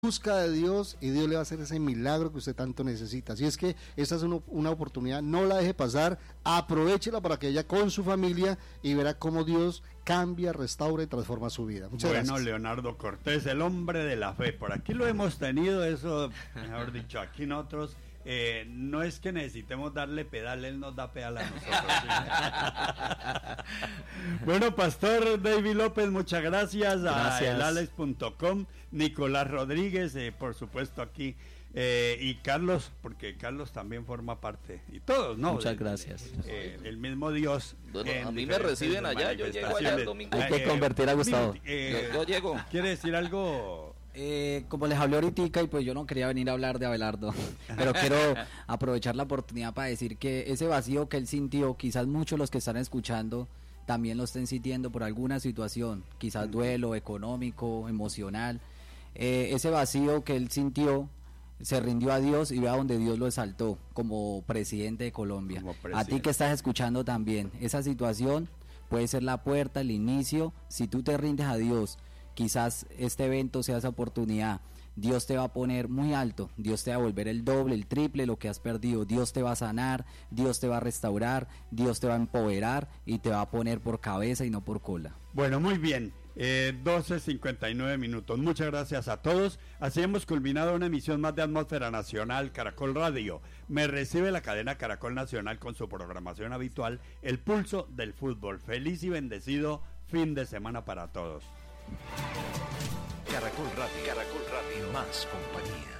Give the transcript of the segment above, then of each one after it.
busca de Dios y Dios le va a hacer ese milagro que usted tanto necesita. Así es que esta es una oportunidad, no la deje pasar, aprovéchela para que ella con su familia y verá cómo Dios cambia, restaura y transforma su vida. Muchas gracias. Bueno, Leonardo Cortés, el hombre de la fe, por aquí lo hemos tenido, eso, mejor dicho, aquí nosotros, no es que necesitemos darle pedal, él nos da pedal a nosotros. Bueno, Pastor David López, muchas gracias. A elalex.com, Nicolás Rodríguez, por supuesto aquí, y Carlos, porque Carlos también forma parte, y todos, ¿no? Muchas gracias. El mismo Dios. Bueno, a mí me reciben allá, yo llego allá el domingo. Hay que convertir a Gustavo. Yo llego. ¿Quiere decir algo? Como les hablé ahorita, y pues yo no quería venir a hablar de Abelardo, pero quiero aprovechar la oportunidad para decir que ese vacío que él sintió, quizás muchos los que están escuchando también lo estén sintiendo por alguna situación, quizás duelo económico, emocional, ese vacío que él sintió, se rindió a Dios y vea donde Dios lo exaltó como presidente de Colombia. A ti que estás escuchando también, esa situación puede ser la puerta, el inicio. Si tú te rindes a Dios, quizás este evento sea esa oportunidad. Dios te va a poner muy alto, Dios te va a volver el doble, el triple lo que has perdido. Dios te va a sanar, Dios te va a restaurar, Dios te va a empoderar y te va a poner por cabeza y no por cola. Bueno, muy bien. 12:59 minutos. Muchas gracias a todos. Así hemos culminado una emisión más de Atmósfera Nacional, Caracol Radio. Me recibe la cadena Caracol Nacional con su programación habitual, El Pulso del Fútbol. Feliz y bendecido fin de semana para todos. Caracol Radio, más compañía.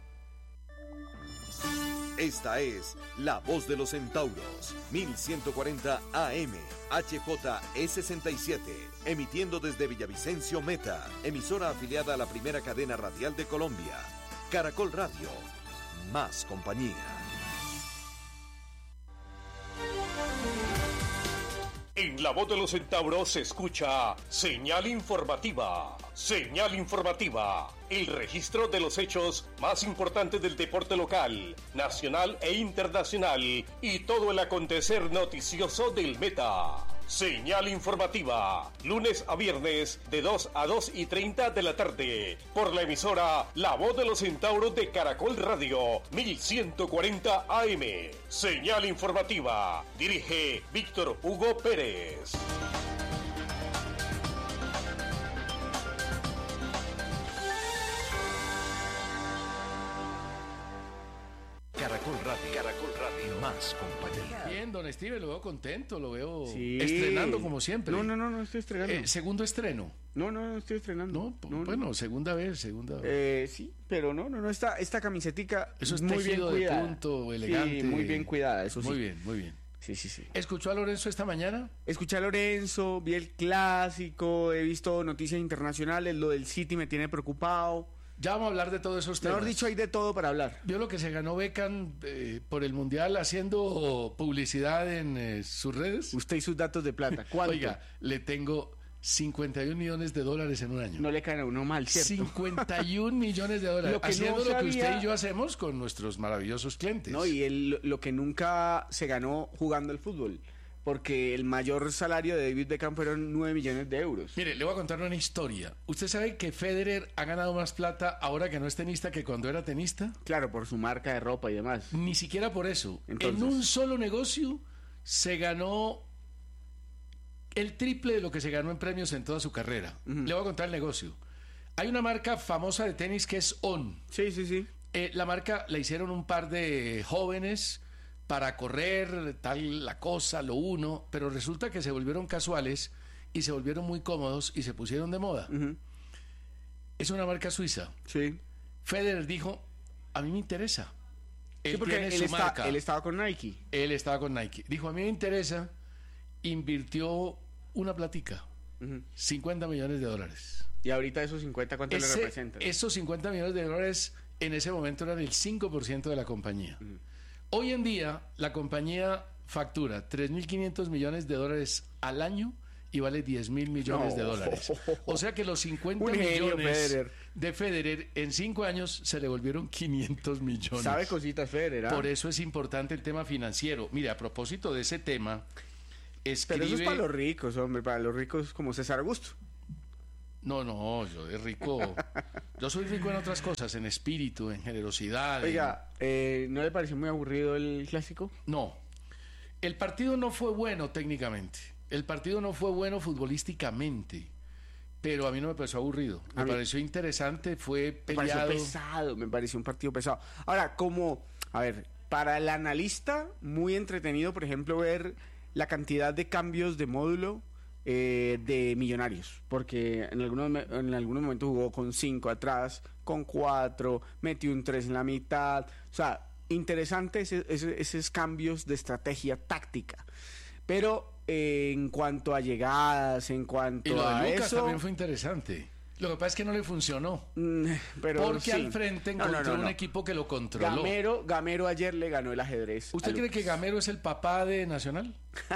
Esta es La Voz de los Centauros, 1140 AM, HJE67, emitiendo desde Villavicencio Meta, emisora afiliada a la primera cadena radial de Colombia. Caracol Radio, más compañía. En La Voz de los Centauros se escucha Señal Informativa. Señal Informativa, el registro de los hechos más importantes del deporte local, nacional e internacional y todo el acontecer noticioso del Meta. Señal Informativa, lunes a viernes de 2 a 2:30 de la tarde, por la emisora La Voz de los Centauros de Caracol Radio, 1140 AM. Señal Informativa, dirige Víctor Hugo Pérez. Caracol Radio, más compañía. Bien, don Steve, lo veo contento, lo veo estrenando como siempre. No estoy estrenando. ¿Segundo estreno? No estoy estrenando. Bueno, segunda vez. Sí, pero no, esta camisetica eso es muy bien cuidada. De punto, elegante. Sí, muy bien cuidada, eso sí. Muy bien. Sí. ¿Escuchó a Lorenzo esta mañana? Escuché a Lorenzo, vi el clásico, he visto noticias internacionales, lo del City me tiene preocupado. Ya vamos a hablar de todos esos temas. Mejor dicho, hay de todo para hablar. Vio lo que se ganó Beckham por el Mundial haciendo publicidad en sus redes. Usted y sus datos de plata. ¿Cuánto? Oiga, le tengo $51 millones en un año. No le caen a uno mal, ¿cierto? 51 millones de dólares. Haciendo no lo que usted y yo hacemos con nuestros maravillosos clientes. No, y lo que nunca se ganó jugando al fútbol. Porque el mayor salario de David Beckham fueron 9 millones de euros. Mire, le voy a contar una historia. ¿Usted sabe que Federer ha ganado más plata ahora que no es tenista que cuando era tenista? Claro, por su marca de ropa y demás. Ni siquiera por eso. Entonces, en un solo negocio se ganó el triple de lo que se ganó en premios en toda su carrera. Le voy a contar el negocio. Hay una marca famosa de tenis que es On. Sí. La marca la hicieron un par de jóvenes para correr, tal la cosa, lo uno, pero resulta que se volvieron casuales y se volvieron muy cómodos y se pusieron de moda. Es una marca suiza. Sí. Federer dijo, a mí me interesa. Sí, porque él estaba con Nike. Él estaba con Nike. Dijo, a mí me interesa, invirtió una platica, $50 millones. Y ahorita esos 50, ¿cuánto le representan? Esos $50 millones en ese momento eran el 5% de la compañía. Hoy en día, la compañía factura $3.500 millones al año y vale $10.000 millones. O sea que los 50 millones de Federer en 5 años se le volvieron 500 millones. ¿Sabe cositas Federer? Por eso es importante el tema financiero. Mire, a propósito de ese tema, Pero eso es para los ricos, hombre, para los ricos como César Augusto. No, yo de rico. Yo soy rico en otras cosas, en espíritu, en generosidad. Oiga, ¿no le pareció muy aburrido el clásico? No. El partido no fue bueno técnicamente. El partido no fue bueno futbolísticamente. Pero a mí no me pareció aburrido. Me pareció interesante, fue peleado. Me pareció un partido pesado. Ahora, para el analista, muy entretenido, por ejemplo, ver la cantidad de cambios de módulo de Millonarios, porque en algunos momentos jugó con 5 atrás, con 4, metió un 3 en la mitad. O sea, interesante esos cambios de estrategia táctica. Pero en cuanto a llegadas, en cuanto y lo de a Lucas eso también fue interesante. Lo que pasa es que no le funcionó. Pero porque sí. al frente encontró un equipo que lo controló. Gamero ayer le ganó el ajedrez. ¿Usted cree que Gamero es el papá de Nacional?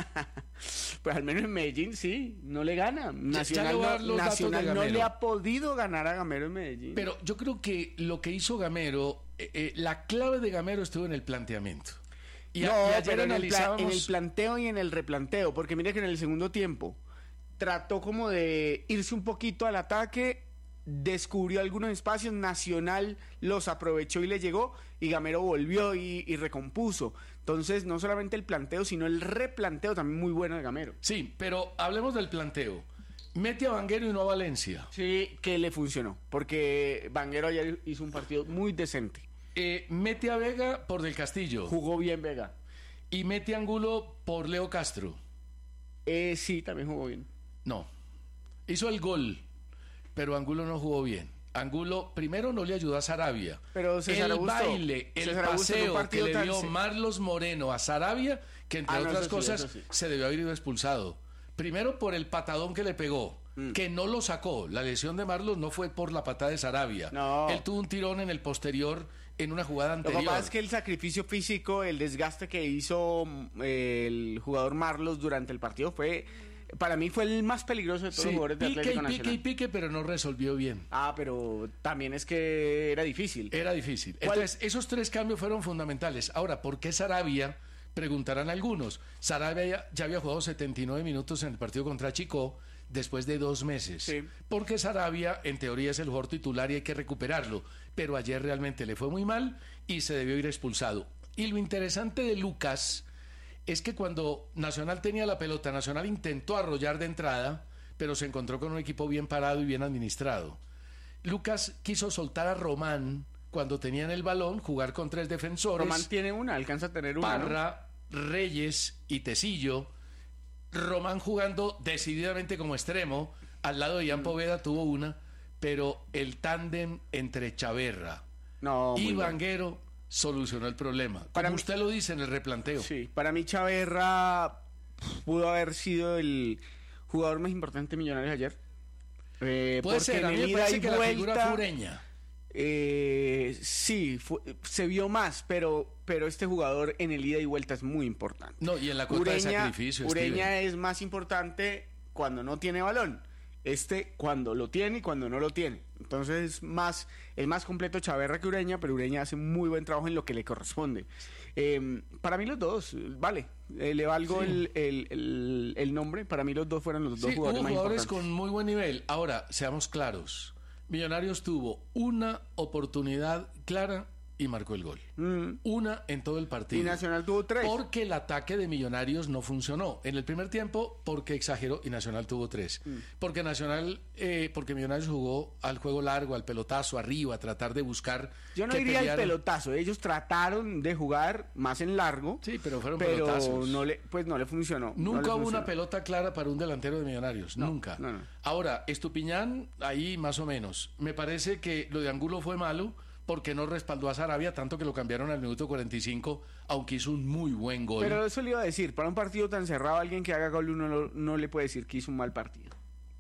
Pues al menos en Medellín sí, no le gana. Nacional no le ha podido ganar a Gamero en Medellín. Pero yo creo que lo que hizo Gamero, la clave de Gamero estuvo en el planteamiento. Y ayer pero analizábamos en el planteo y en el replanteo, porque mire que en el segundo tiempo trató como de irse un poquito al ataque, descubrió algunos espacios, Nacional los aprovechó y le llegó, y Gamero volvió y recompuso. Entonces, no solamente el planteo, sino el replanteo también muy bueno de Gamero. Sí, pero hablemos del planteo. Mete a Vanguero y no a Valencia. Sí, que le funcionó, porque Vanguero ayer hizo un partido muy decente. Mete a Vega por Del Castillo. Jugó bien Vega. Y mete a Angulo por Leo Castro. Sí, también jugó bien. No. Hizo el gol, pero Angulo no jugó bien. Angulo primero no le ayudó a Sarabia. Pero César Augusto, baile, el paseo que le dio Marlos Moreno a Sarabia, que entre otras cosas se debió haber ido expulsado. Primero por el patadón que le pegó, que no lo sacó. La lesión de Marlos no fue por la patada de Sarabia. No. Él tuvo un tirón en el posterior en una jugada anterior. Lo que pasa es que el sacrificio físico, el desgaste que hizo el jugador Marlos durante el partido para mí fue el más peligroso de todos los jugadores de Atlético Nacional. Pique, pero no resolvió bien. Pero también es que era difícil. Entonces, esos 3 cambios fueron fundamentales. Ahora, ¿por qué Sarabia? Preguntarán algunos. Sarabia ya había jugado 79 minutos en el partido contra Chico después de 2 meses. Sí. Porque Sarabia, en teoría, es el jugador titular y hay que recuperarlo. Pero ayer realmente le fue muy mal y se debió ir expulsado. Y lo interesante de Lucas es que cuando Nacional tenía la pelota, Nacional intentó arrollar de entrada, pero se encontró con un equipo bien parado y bien administrado. Lucas quiso soltar a Román cuando tenían el balón, jugar con 3 defensores. Román tiene alcanza a tener una. Parra, ¿no? Reyes y Tecillo. Román jugando decididamente como extremo, al lado de Ian Poveda tuvo una, pero el tándem entre Chaverra y Vanguero solucionó el problema. Como usted lo dice en el replanteo. Sí, para mí Chaverra pudo haber sido el jugador más importante de Millonarios ayer. Puede ser, a mí me parece que la figura fue Ureña. Sí, se vio más, pero este jugador en el ida y vuelta es muy importante. No, y en la cuota de sacrificio. Ureña es más importante cuando no tiene balón. Cuando lo tiene y cuando no lo tiene. Entonces es más completo Chaverra que Ureña, pero Ureña hace muy buen trabajo en lo que le corresponde. Para mí los dos, vale, le valgo el nombre. Para mí los dos fueron los dos jugadores más importantes. Con muy buen nivel. Ahora, seamos claros. Millonarios tuvo una oportunidad clara y marcó el gol. Una en todo el partido. Y Nacional tuvo 3. Porque el ataque de Millonarios no funcionó. En el primer tiempo, porque exageró y Nacional tuvo 3. Porque porque Millonarios jugó al juego largo, al pelotazo, arriba, a tratar de buscar. Yo no diría el pelotazo. Ellos trataron de jugar más en largo. Sí, pero fueron pelotazos. No le funcionó. Nunca hubo una pelota clara para un delantero de Millonarios. Nunca. No. Ahora, Estupiñán, ahí más o menos. Me parece que lo de Angulo fue malo, porque no respaldó a Sarabia, tanto que lo cambiaron al minuto 45, aunque hizo un muy buen gol. Pero eso le iba a decir, para un partido tan cerrado, alguien que haga gol uno no le puede decir que hizo un mal partido.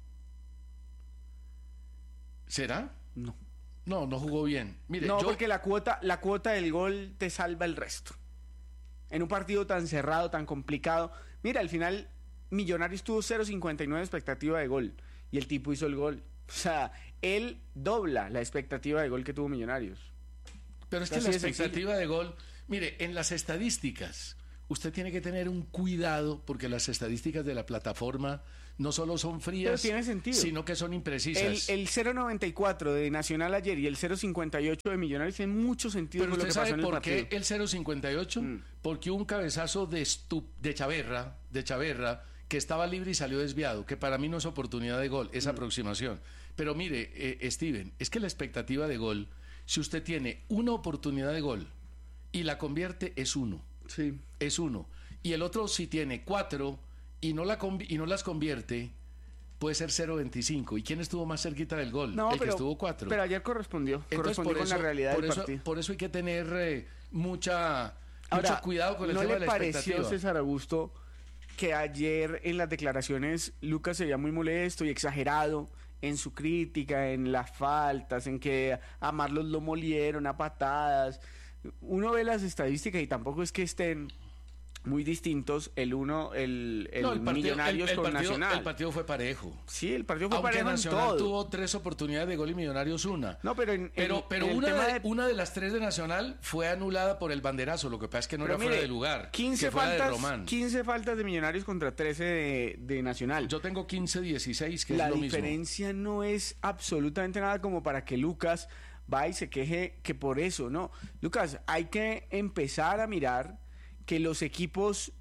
¿Será? No. No jugó bien. Mire, porque la cuota del gol te salva el resto. En un partido tan cerrado, tan complicado. Mira, al final Millonarios tuvo 0.59 de expectativa de gol y el tipo hizo el gol. O sea, él dobla la expectativa de gol que tuvo Millonarios. Pero es que la expectativa de gol, mire, en las estadísticas, usted tiene que tener un cuidado porque las estadísticas de la plataforma no solo son frías, Pero tiene sentido. sino que son imprecisas. El 0.94 de Nacional ayer y el 0.58 de Millonarios tienen mucho sentido Pero con lo usted que pasó sabe en el por qué partido. el 0.58, porque hubo un cabezazo de Chaverra, que estaba libre y salió desviado, que para mí no es oportunidad de gol, es aproximación. Pero mire, Steven, es que la expectativa de gol, si usted tiene una oportunidad de gol y la convierte, es 1. Sí. Es 1. Y el otro, si tiene 4 y no las convierte, puede ser 0.25. ¿Y quién estuvo más cerquita del gol? No, el pero, que estuvo 4. Pero ayer correspondió Entonces, con la realidad del partido. Por eso hay que tener mucho Ahora, cuidado con el ¿no tema le de la pareció, expectativa? César Augusto, que ayer en las declaraciones Lucas se veía muy molesto y exagerado en su crítica, en las faltas, en que a Marlos lo molieron a patadas? Uno ve las estadísticas y tampoco es que estén muy distintos el Millonarios con Nacional. El partido fue parejo. Sí, el partido fue Aunque parejo en Nacional todo. tuvo 3 oportunidades de gol y Millonarios una. No, pero una de las 3 de Nacional fue anulada por el banderazo. Lo que pasa es que no pero era fuera de lugar. 15 que fuera de faltas, Román. 15 faltas de Millonarios contra 13 de Nacional. Yo tengo 15-16, que La es lo mismo. diferencia no es absolutamente nada como para que Lucas va y se queje que por eso, no. Lucas, hay que empezar a mirar que los equipos,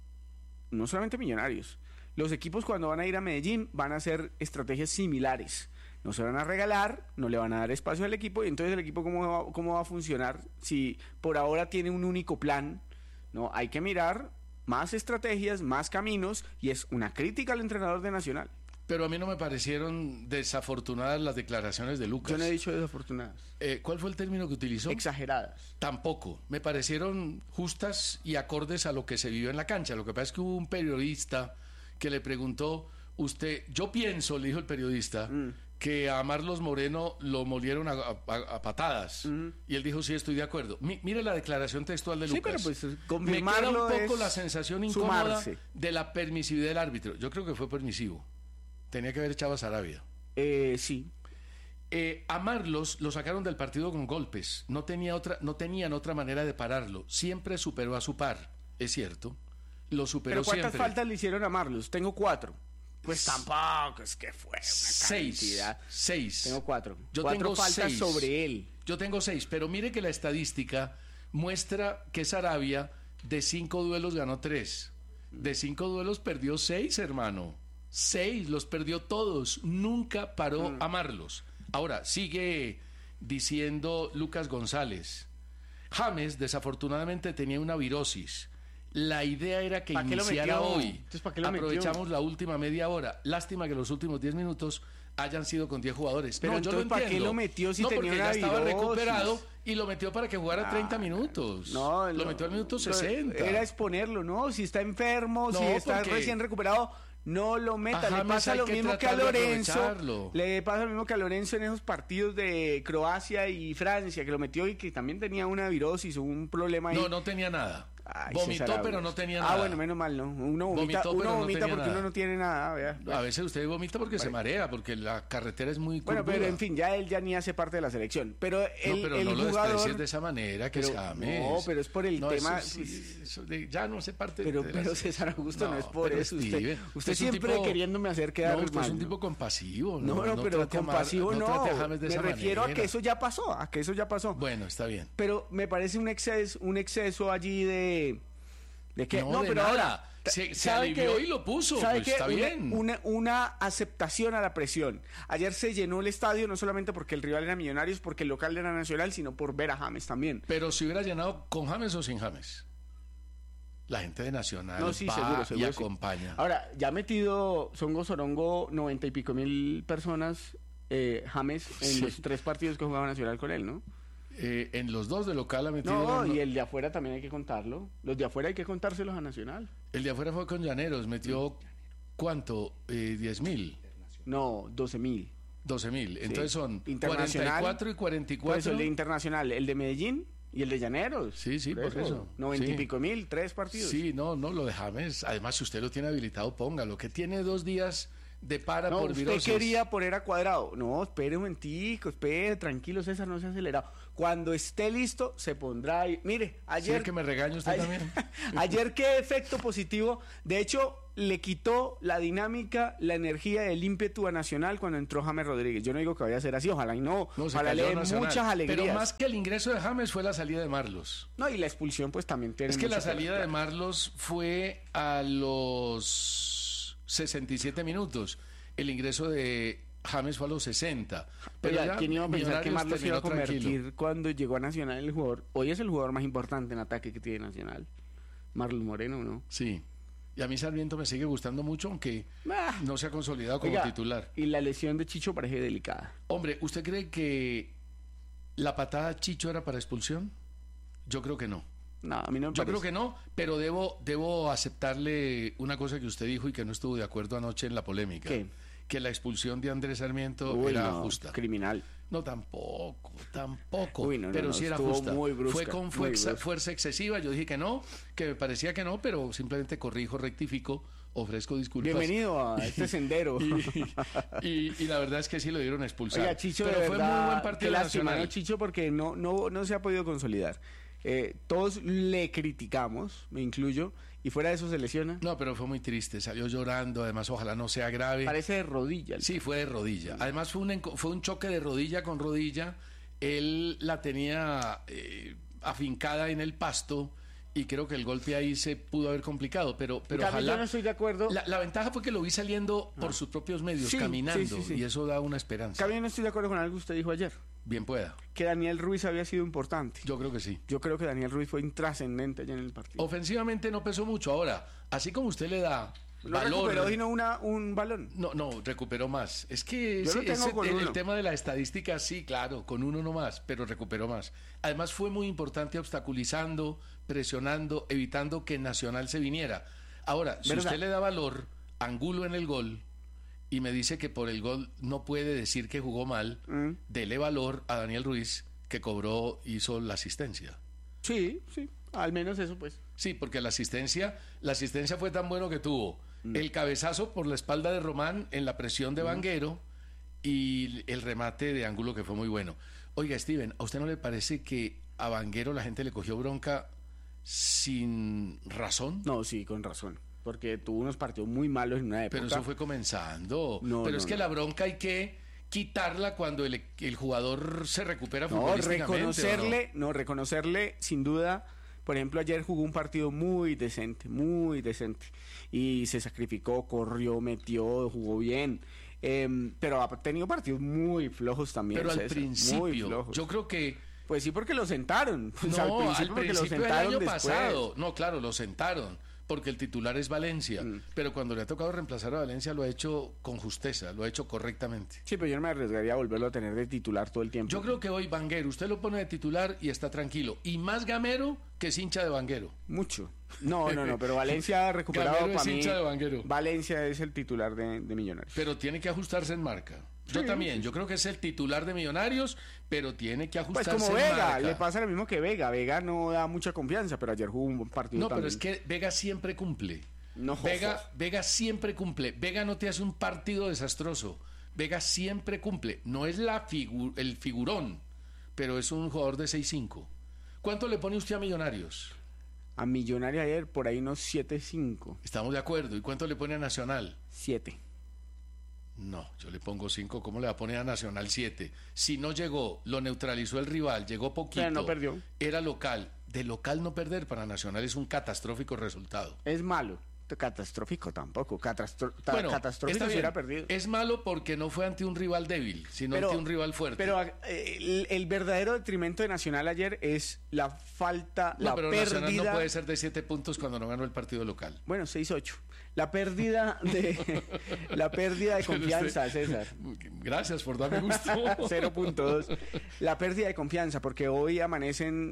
no solamente Millonarios, los equipos cuando van a ir a Medellín van a hacer estrategias similares. No se van a regalar, no le van a dar espacio al equipo, y entonces el equipo cómo va a funcionar si por ahora tiene un único plan. No, hay que mirar más estrategias, más caminos, y es una crítica al entrenador de Nacional. Pero a mí no me parecieron desafortunadas las declaraciones de Lucas. Yo no he dicho desafortunadas. ¿Cuál fue el término que utilizó? Exageradas. Tampoco. Me parecieron justas y acordes a lo que se vivió en la cancha. Lo que pasa es que hubo un periodista que le preguntó, yo pienso, le dijo el periodista, que a Marlos Moreno lo molieron a patadas. Y él dijo, sí, estoy de acuerdo. Mire la declaración textual de Lucas. Sí, pero pues me queda confirmarlo un poco es la sensación incómoda sumarse. de la permisividad del árbitro. Yo creo que fue permisivo. Tenía que haber echado a Sarabia. Sí. A Marlos lo sacaron del partido con golpes. No tenían otra manera de pararlo. Siempre superó a su par, es cierto. Lo superó ¿Pero cuántas siempre. faltas le hicieron a Marlos? Tengo 4. Pues tampoco, es que fue una cantidad. 6. Tengo 4. Yo 4 tengo faltas 6. sobre él. Yo tengo 6, pero mire que la estadística muestra que Sarabia de 5 duelos ganó 3. De 5 duelos perdió 6, hermano. 6, los perdió todos. Nunca paró a Marlos. Ahora, sigue diciendo Lucas González. James, desafortunadamente, tenía una virosis. La idea era que iniciara hoy. Entonces, ¿para qué lo Aprovechamos metió? la última media hora. Lástima que los últimos 10 minutos hayan sido con 10 jugadores. Pero no, yo lo entonces, ¿para entiendo. qué lo metió si no, tenía porque una ya estaba virosis? recuperado y lo metió para que jugara 30 minutos. No, lo metió al minuto 60. Era exponerlo, ¿no? Si está enfermo, si está porque recién recuperado, no lo meta. A Le James pasa hay lo que mismo que a tratar de Lorenzo. aprovecharlo. Le pasa lo mismo que a Lorenzo en esos partidos de Croacia y Francia, que lo metió y que también tenía una virosis o un problema ahí. No tenía nada. Ay, Vomitó, César pero Augusto. no tenía nada. Bueno, menos mal, ¿no? Uno vomita, Vomitó, pero no tenía porque nada. uno no tiene nada. Vea. A veces usted vomita porque se marea, porque la carretera es muy Bueno, curvuda. pero en fin, ya él ya ni hace parte de la selección. Pero el, pero el no lo jugador... desprecies de esa manera, que Pero- es James. no, pero es por el tema- Eso sí, eso ya no hace parte Pero de la César Augusto, no es por pero eso. Steven, Usted es un siempre tipo- queriéndome hacer quedar No, usted mal, es un ¿no? tipo compasivo. No, pero trate a compasivo no. trate a James de Me esa refiero a manera. que eso ya pasó, Bueno, está bien. Pero me parece un exceso allí de que No, de pero nada. ahora Se ¿sabe alivió qué? y lo puso, ¿Sabe pues, qué? está bien. Una aceptación a la presión. Ayer se llenó el estadio no solamente porque el rival era Millonarios, porque el local era Nacional, sino por ver a James también. Pero si hubiera llenado con James o sin James. La gente de Nacional No, sí, va seguro, y sí. acompaña. Ahora, ya ha metido Songo Sorongo 90 y pico mil personas, James, en Sí. los 3 partidos que jugaba Nacional con él, ¿no? En los 2 de local ha metido... No, y el de afuera también hay que contarlo. Los de afuera hay que contárselos a Nacional. El de afuera fue con Llaneros, metió ¿cuánto? 10.000, No, 12.000. 12.000. Entonces son Internacional, 44 y 44. Por eso el de Internacional, el de Medellín y el de Llaneros. Sí, por eso. 90 Sí. y pico mil, 3 partidos. Sí, no, lo de James. Además, si usted lo tiene habilitado, póngalo. Que tiene 2 días depara No, por usted virosis. quería poner a Cuadrado. No, espere un momentico, espere, tranquilo, César, no se ha acelerado. Cuando esté listo, se pondrá ahí. Mire, ayer... ¿Sí que me regaña usted también? Ayer, qué efecto positivo. De hecho, le quitó la dinámica, la energía, el ímpetu a Nacional cuando entró James Rodríguez. Yo no digo que vaya a ser así, ojalá y no. No, se Ojalá cayó le dé Nacional. muchas alegrías. Pero más que el ingreso de James fue la salida de Marlos. No, y la expulsión pues también tiene Es que la mucho salida ver. de Marlos fue a los 67 minutos. El ingreso de James fue a los 60. Pero Oiga, ya ¿quién iba a pensar que Millonarios Marlos iba a terminó convertir tranquilo. cuando llegó a Nacional el jugador? Hoy es el jugador más importante en ataque que tiene Nacional. Marlos Moreno, ¿no? Sí. Y a mí Sarmiento me sigue gustando mucho, aunque Ah. no se ha consolidado como Oiga, titular. Y la lesión de Chicho parece delicada. Hombre, ¿usted cree que la patada a Chicho era para expulsión? Yo creo que no. No, a mí no me Yo parece. creo que no, pero debo aceptarle una cosa que usted dijo y que no estuvo de acuerdo anoche en la polémica. ¿Qué? Que la expulsión de Andrés Sarmiento Uy, era no, justa. criminal. No, tampoco. Uy, no, pero no, sí era estuvo justa. muy brusca, Fue con muy fuerza, brusca. fuerza excesiva. Yo dije que no, que me parecía que no, pero simplemente corrijo, rectifico, ofrezco disculpas. Bienvenido a este sendero. Y la verdad es que sí lo dieron a expulsar. Oiga, Chicho, pero de fue verdad, muy buen qué partido lástima, nacional. ¿no, Chicho? Porque no se ha podido consolidar. Todos le criticamos, me incluyo, y fuera de eso se lesiona. No, pero fue muy triste. Salió llorando. Además, ojalá no sea grave. Parece de rodilla. Sí, fue de rodilla. Además fue un choque de rodilla con rodilla. Él la tenía afincada en el pasto y creo que el golpe ahí se pudo haber complicado, pero En cambio, ojalá... yo no estoy de acuerdo. La ventaja fue que lo vi saliendo por sus propios medios, Sí, caminando, sí. y eso da una esperanza. También no estoy de acuerdo con algo que usted dijo ayer, Bien pueda. que Daniel Ruiz había sido importante. Yo creo que sí. Yo creo que Daniel Ruiz fue intrascendente allá en el partido. Ofensivamente no pesó mucho. Ahora, así como usted le da No valor... recuperó sino un balón. No, recuperó más. Es que Yo lo tengo con el uno. tema de la estadística, sí, claro, con uno no más, pero recuperó más. Además fue muy importante obstaculizando, presionando, evitando que Nacional se viniera. Ahora, si ¿Verdad? usted le da valor, Angulo en el gol, y me dice que por el gol no puede decir que jugó mal, dele valor a Daniel Ruiz, que hizo la asistencia. Sí, al menos eso pues. Sí, porque la asistencia fue tan bueno que tuvo el cabezazo por la espalda de Román en la presión de Vanguero y el remate de Ángulo que fue muy bueno. Oiga, Steven, ¿a usted no le parece que a Vanguero la gente le cogió bronca sin razón? No, sí, con razón. Porque tuvo unos partidos muy malos en una época. Pero eso fue comenzando. No, Pero no, es que no. la bronca hay que quitarla cuando el jugador se recupera No, futbolísticamente. reconocerle sin duda. Por ejemplo, ayer jugó un partido muy decente. Y se sacrificó, corrió, metió, jugó bien. Pero ha tenido partidos muy flojos también. Pero al César, muy principio, flojos. yo creo que... Pues sí, porque lo sentaron. Pues No, al principio porque lo del sentaron año después. pasado. No, claro, lo sentaron, porque el titular es Valencia. Mm. Pero cuando le ha tocado reemplazar a Valencia lo ha hecho con justeza, lo ha hecho correctamente. Sí, pero yo no me arriesgaría a volverlo a tener de titular todo el tiempo. Yo creo que hoy Vanguero, usted lo pone de titular y está tranquilo. Y más Gamero que es hincha de Vanguero. Mucho. No, pero Valencia ha recuperado Gamero es para mí. hincha de Vanguero. Valencia es el titular de Millonarios. Pero tiene que ajustarse en marca. Yo Sí, también, sí. yo creo que es el titular de Millonarios, pero tiene que Pues ajustarse como en Vega, marca. le pasa lo mismo que Vega. Vega no da mucha confianza, pero ayer jugó un buen partido No, también. pero es que Vega siempre cumple. No, Vega siempre cumple. Vega no te hace un partido desastroso. Vega siempre cumple. No es el figurón, pero es un jugador de 6'5". ¿Cuánto le pone usted a Millonarios? A Millonarios ayer por ahí unos 7-5. Estamos de acuerdo. ¿Y cuánto le pone a Nacional? 7. No, yo le pongo 5. ¿Cómo le va a poner a Nacional 7? Si no llegó, lo neutralizó el rival, llegó poquito. Pero no perdió. Era local. De local no perder para Nacional es un catastrófico resultado. Es malo. Catastrófico tampoco. Bueno, Catastrófico está si bien. hubiera perdido. Es malo porque no fue ante un rival débil, sino ante un rival fuerte. Pero el verdadero detrimento de Nacional ayer es la falta, No, la pero pérdida. Nacional no puede ser de 7 puntos cuando no ganó el partido local. Bueno, 6-8. La pérdida de confianza, César. Gracias por darme gusto. 0.2. La pérdida de confianza, porque hoy amanecen,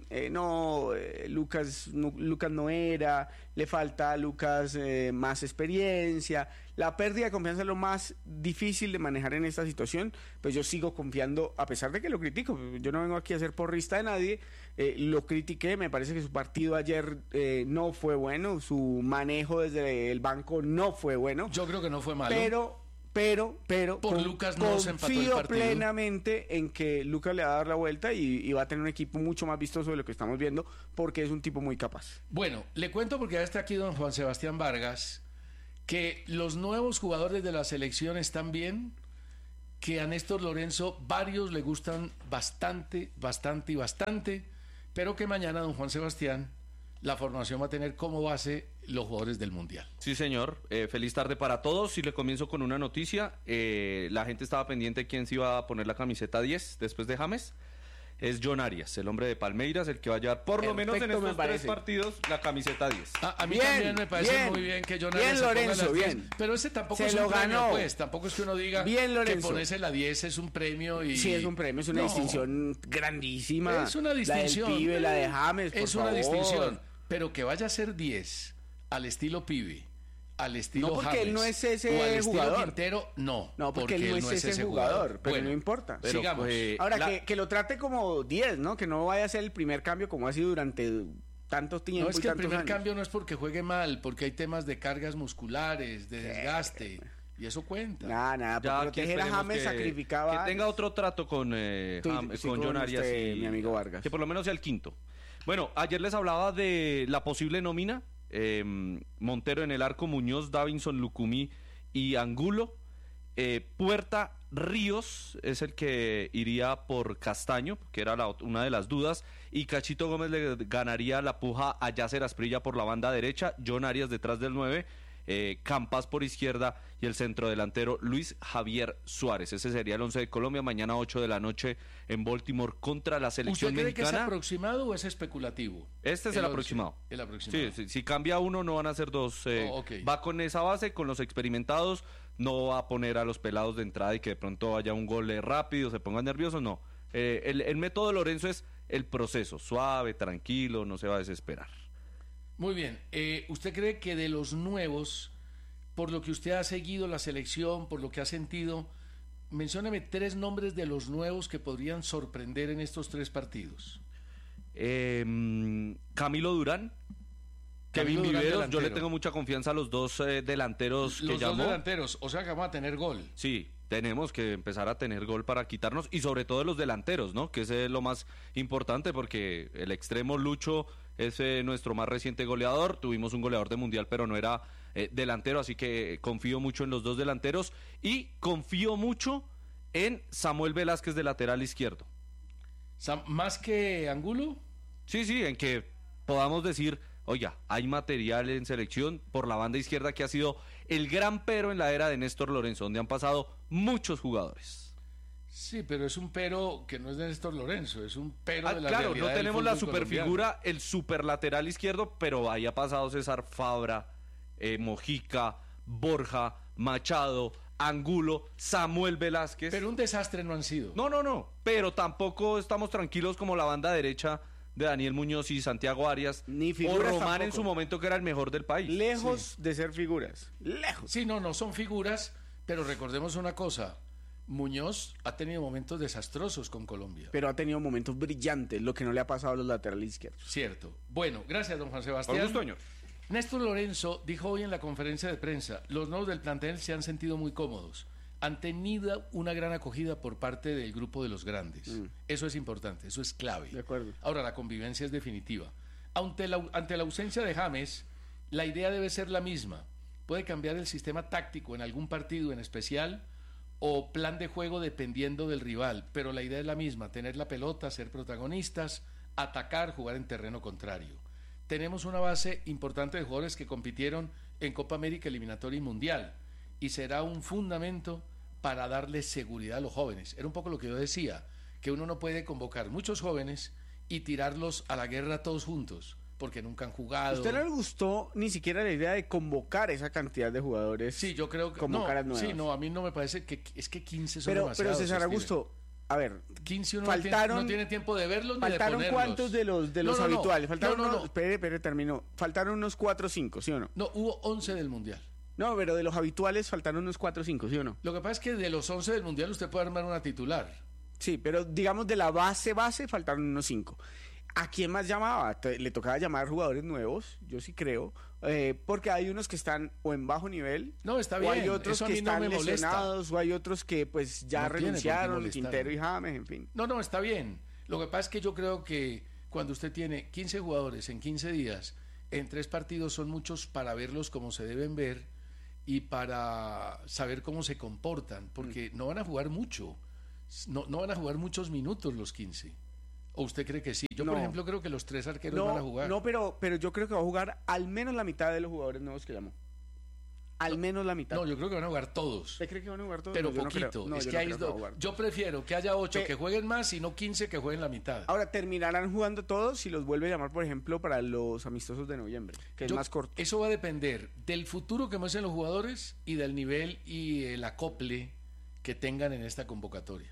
Lucas no era, le falta a Lucas más experiencia. La pérdida de confianza es lo más difícil de manejar en esta situación, pues yo sigo confiando, a pesar de que lo critico. Yo no vengo aquí a ser porrista de nadie, lo critiqué, me parece que su partido ayer no fue bueno, su manejo desde el banco no fue bueno. Yo creo que no fue malo. pero Por Lucas no se empató el confío partido. plenamente en que Lucas le va a dar la vuelta y va a tener un equipo mucho más vistoso de lo que estamos viendo, porque es un tipo muy capaz. Bueno, le cuento porque ya está aquí don Juan Sebastián Vargas, que los nuevos jugadores de la selección están bien, que a Néstor Lorenzo varios le gustan bastante, pero que mañana don Juan Sebastián, la formación va a tener como base los jugadores del Mundial. Sí, señor. Feliz tarde para todos. Y le comienzo con una noticia. La gente estaba pendiente de quién se iba a poner la camiseta 10 después de James. Es John Arias, el hombre de Palmeiras, el que va a llevar por lo menos en Perfecto, me estos 3 parece. partidos la camiseta 10. A mí Bien, también me parece bien. muy bien que John Bien, Arias se ponga Lorenzo, las 10, bien. pero ese tampoco Se es un lo premio, ganó. pues, tampoco es que uno diga Bien, que Lorenzo. ponerse la 10 es un premio y... Sí, es un premio, es una No, distinción grandísima. Es una distinción. La del pibe, la de James, por Es una favor. distinción, pero que vaya a ser 10 al estilo pibe, al estilo No, porque James, él no es ese o al estilo jugador. Quintero, no. No, porque él no es ese jugador, pero Bueno, no importa. Pero, sigamos. Ahora, que lo trate como 10, ¿no? Que no vaya a ser el primer cambio como ha sido durante tantos tiempos No, es y que el tantos primer años. cambio no es porque juegue mal, porque hay temas de cargas musculares, de desgaste, y eso cuenta. Nada, Ya por aquí proteger a esperemos James sacrificaba... que tenga otro trato con, Sí, con con John Arias usted, y mi amigo Vargas. que por lo menos sea el quinto. Bueno, ayer les hablaba de la posible nómina. Montero en el arco, Muñoz, Davinson, Lucumí y Angulo. Puerta, Ríos es el que iría por Castaño, que era una de las dudas, y Cachito Gómez le ganaría la puja a Yasser Asprilla por la banda derecha, John Arias detrás del 9, Campas por izquierda y el centro delantero Luis Javier Suárez. Ese sería el 11 de Colombia, mañana 8 de la noche en Baltimore contra la selección ¿Usted cree que es mexicana. aproximado o es especulativo? Este es el 11, aproximado. El aproximado. Sí, si cambia uno no van a ser dos. Ok. Va con esa base, con los experimentados, no va a poner a los pelados de entrada y que de pronto haya un gol rápido, se pongan nerviosos, no. El método de Lorenzo es el proceso, suave, tranquilo, no se va a desesperar. Muy bien. ¿Usted cree que de los nuevos, por lo que usted ha seguido la selección, por lo que ha sentido, mencióneme 3 nombres de los nuevos que podrían sorprender en estos 3 partidos? Camilo Durán, Kevin Durán, Viveros, yo delantero. le tengo mucha confianza a los dos delanteros que Los llamó. dos delanteros, o sea que vamos a tener gol. Sí, tenemos que empezar a tener gol para quitarnos y sobre todo de los delanteros, ¿no? Que es lo más importante porque el extremo Lucho es nuestro más reciente goleador. Tuvimos un goleador de mundial, pero no era delantero, así que confío mucho en los dos delanteros y confío mucho en Samuel Velázquez de lateral izquierdo. ¿Más que Angulo? Sí, en que podamos decir, oiga, hay material en selección por la banda izquierda que ha sido el gran pero en la era de Néstor Lorenzo, donde han pasado muchos jugadores. Sí, pero es un pero que no es de Néstor Lorenzo, es un pero de la Claro, realidad no del tenemos la fútbol superfigura, el super lateral izquierdo, pero ahí ha pasado César Fabra, Mojica, Borja, Machado, Angulo, Samuel Velázquez. Pero un desastre no han sido. No, pero tampoco estamos tranquilos como la banda derecha de Daniel Muñoz y Santiago Arias, Ni o figuras Román en tampoco. su momento que era el mejor del país. Lejos de ser figuras. Lejos. Sí, no son figuras, pero recordemos una cosa. Muñoz ha tenido momentos desastrosos con Colombia. Pero ha tenido momentos brillantes, lo que no le ha pasado a los laterales izquierdos. Cierto. Bueno, gracias, don Juan Sebastián. Por gusto, señor. Néstor Lorenzo dijo hoy en la conferencia de prensa, los nuevos del plantel se han sentido muy cómodos. Han tenido una gran acogida por parte del grupo de los grandes. Eso es importante, eso es clave. De acuerdo. Ahora, la convivencia es definitiva. Ante la ausencia de James, la idea debe ser la misma. Puede cambiar el sistema táctico en algún partido en especial o plan de juego dependiendo del rival, pero la idea es la misma, tener la pelota, ser protagonistas, atacar, jugar en terreno contrario. Tenemos una base importante de jugadores que compitieron en Copa América, eliminatoria y mundial, y será un fundamento para darle seguridad a los jóvenes. Era un poco lo que yo decía, que uno no puede convocar muchos jóvenes y tirarlos a la guerra todos juntos, porque nunca han jugado. ¿A usted no le gustó ni siquiera la idea de convocar esa cantidad de jugadores? Sí, yo creo que como no, caras nuevas. sí, no, a mí no me parece que es que 15 son Pero demasiados. César Steven. Augusto, a ver, 15 uno faltaron- no tiene tiempo de verlos ni de ¿faltaron ponerlos. cuántos de los No, habituales? Faltaron no. unos, espere, terminó. Faltaron unos 4 o 5, ¿sí o no? No, hubo 11 del Mundial. No, pero de los habituales faltaron unos 4 o 5, ¿sí o no? Lo que pasa es que de los 11 del Mundial usted puede armar una titular. Sí, pero digamos de la base faltaron unos 5. ¿A quién más llamaba? Le tocaba llamar jugadores nuevos, yo sí creo, porque hay unos que están o en bajo nivel, no, está o bien, hay otros eso a que mí no están me molesta. lesionados, o hay otros que pues ya No tiene por qué renunciaron, molestar. Quintero y James, en fin. No, está bien. Lo que pasa es que yo creo que cuando usted tiene 15 jugadores en 15 días, en 3 partidos son muchos para verlos como se deben ver y para saber cómo se comportan, porque no van a jugar mucho, no van a jugar muchos minutos los 15. ¿O usted cree que sí? Yo, por ejemplo, creo que los 3 arqueros van a jugar. No, pero yo creo que va a jugar al menos la mitad de los jugadores nuevos que llamó. Al menos la mitad. No, yo creo que van a jugar todos. ¿Usted cree que van a jugar todos? Pero No, poquito. yo no creo. Es No, que yo no creo que va a jugar. yo prefiero que haya 8 que jueguen más y no 15 que jueguen la mitad. Ahora, terminarán jugando todos si los vuelve a llamar, por ejemplo, para los amistosos de noviembre, que es más corto. Eso va a depender del futuro que muestren los jugadores y del nivel y el acople que tengan en esta convocatoria.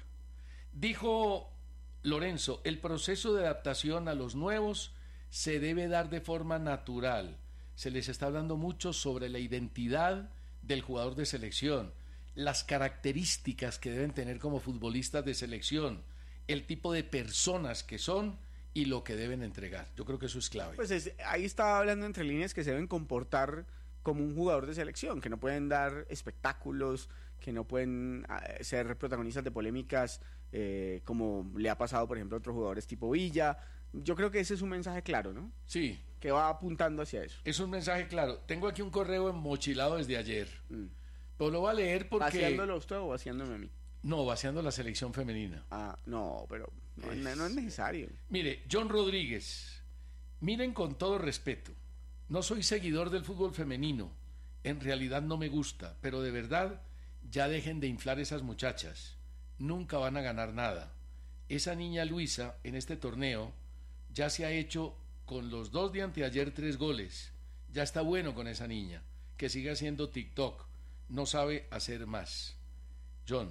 Dijo Lorenzo, el proceso de adaptación a los nuevos se debe dar de forma natural. Se les está hablando mucho sobre la identidad del jugador de selección, las características que deben tener como futbolistas de selección, el tipo de personas que son y lo que deben entregar. Yo creo que eso es clave. Pues ahí estaba hablando entre líneas que se deben comportar como un jugador de selección, que no pueden dar espectáculos, que no pueden ser protagonistas de polémicas como le ha pasado, por ejemplo, a otros jugadores tipo Villa. Yo creo que ese es un mensaje claro, ¿no? Sí. Que va apuntando hacia eso. Es un mensaje claro. Tengo aquí un correo mochilado desde ayer. Pero lo voy a leer porque... ¿Vaciándolo usted o vaciándome a mí? No, vaciando la selección femenina. Ah, no, pero no es necesario. Mire, John Rodríguez, miren con todo respeto, no soy seguidor del fútbol femenino, en realidad no me gusta, pero de verdad ya dejen de inflar esas muchachas, nunca van a ganar nada. Esa niña Luisa en este torneo ya se ha hecho con los 2 de anteayer 3 goles, ya está bueno con esa niña, que siga haciendo TikTok, no sabe hacer más. John,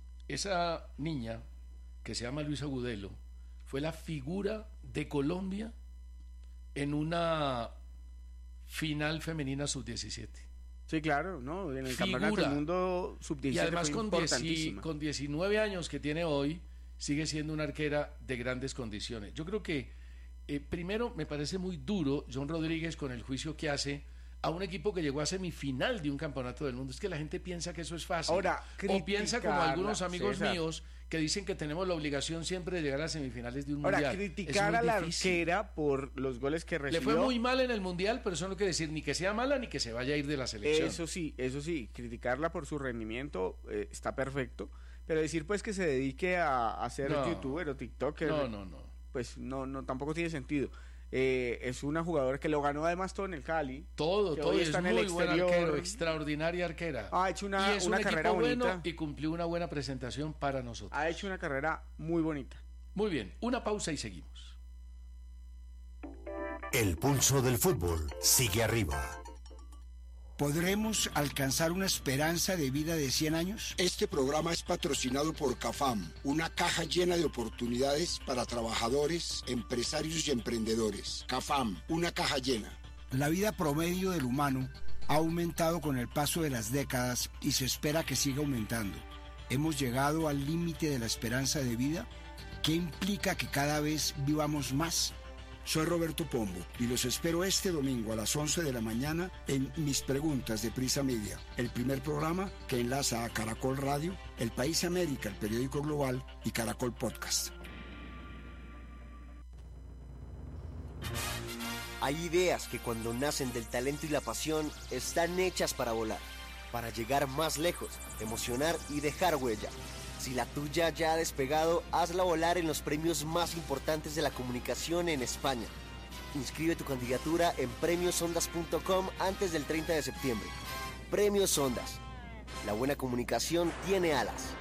esa niña que se llama Luisa Agudelo fue la figura de Colombia en una final femenina sub-17. Sí, claro, ¿no? En el campeonato del mundo sub-17 y además fue con 19 años que tiene hoy sigue siendo una arquera de grandes condiciones. Yo creo que primero me parece muy duro John Rodríguez con el juicio que hace a un equipo que llegó a semifinal de un campeonato del mundo. Es que la gente piensa que eso es fácil. Ahora, o piensa como algunos amigos míos que dicen que tenemos la obligación siempre de llegar a semifinales de un mundial. Ahora, criticar a la arquera por los goles que recibió. Le fue muy mal en el mundial, pero eso no quiere decir ni que sea mala ni que se vaya a ir de la selección. Eso sí, criticarla por su rendimiento está perfecto, pero decir pues que se dedique a ser youtuber o tiktoker, pues no, tampoco tiene sentido. Es una jugadora que lo ganó además todo en el Cali. Todo, es muy buen arquero, extraordinaria arquera. Ha hecho una carrera bonita. Bueno y cumplió una buena presentación para nosotros. Ha hecho una carrera muy bonita. Muy bien, una pausa y seguimos. El pulso del fútbol sigue arriba. ¿Podremos alcanzar una esperanza de vida de 100 años? Este programa es patrocinado por CAFAM, una caja llena de oportunidades para trabajadores, empresarios y emprendedores. CAFAM, una caja llena. La vida promedio del humano ha aumentado con el paso de las décadas y se espera que siga aumentando. ¿Hemos llegado al límite de la esperanza de vida? ¿Qué implica que cada vez vivamos más? Soy Roberto Pombo y los espero este domingo a las 11 de la mañana en Mis Preguntas de Prisa Media, el primer programa que enlaza a Caracol Radio, El País América, el periódico global y Caracol Podcast. Hay ideas que cuando nacen del talento y la pasión están hechas para volar, para llegar más lejos, emocionar y dejar huella. Si la tuya ya ha despegado, hazla volar en los premios más importantes de la comunicación en España. Inscribe tu candidatura en premiosondas.com antes del 30 de septiembre. Premios Ondas. La buena comunicación tiene alas.